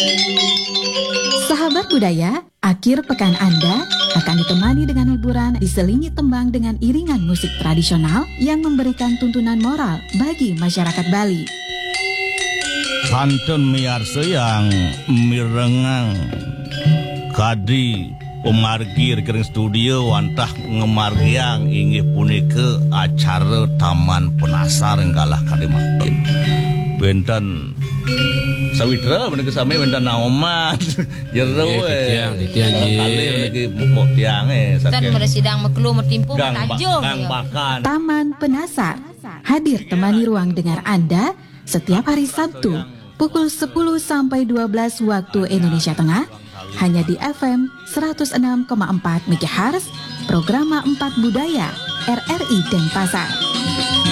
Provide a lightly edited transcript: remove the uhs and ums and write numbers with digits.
Sahabat budaya, akhir pekan Anda akan ditemani dengan hiburan diselingi tembang dengan iringan musik tradisional yang memberikan tuntunan moral bagi masyarakat Bali. Kantun miarsa yang mirengang kadi pemargir kering studio wantah ngemargiang inggih punika acara Taman Penasar enggalah kadimakin benten sawitra menika sami benten naoman jero tiang kali meniki mukok tiang kan meresidang meklu metimpu tajo Taman Penasar hadir temani ruang dengar Anda setiap hari Sabtu pukul 10 sampai 12 waktu Indonesia Tengah hanya di FM 106,4 MHz Programa 4 Budaya RRI Denpasar.